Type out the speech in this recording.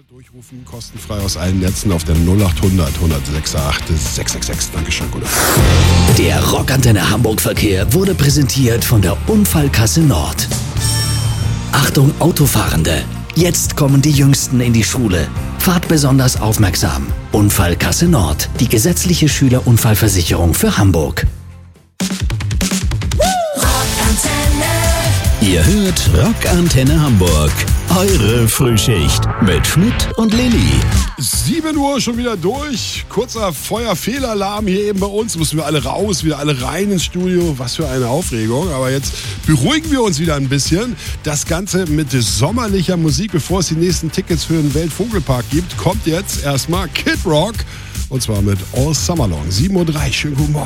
Durchrufen, kostenfrei aus allen Netzen auf der 0800 106.8 666. Dankeschön, Gute. Der Rockantenne Hamburg-Verkehr wurde präsentiert von der Unfallkasse Nord. Achtung Autofahrende! Jetzt kommen die Jüngsten in die Schule. Fahrt besonders aufmerksam. Unfallkasse Nord, die gesetzliche Schülerunfallversicherung für Hamburg. Ihr hört Rockantenne Hamburg. Eure Frühschicht mit Schmidt und Lilly. 7 Uhr schon wieder durch. Kurzer Feuerfehlalarm hier eben bei uns. Müssen wir alle raus, wieder alle rein ins Studio. Was für eine Aufregung. Aber jetzt beruhigen wir uns wieder ein bisschen. Das Ganze mit sommerlicher Musik, bevor es die nächsten Tickets für den Weltvogelpark gibt, kommt jetzt erstmal Kid Rock. Und zwar mit All Summer Long. 7:03 Uhr. Schönen guten Morgen.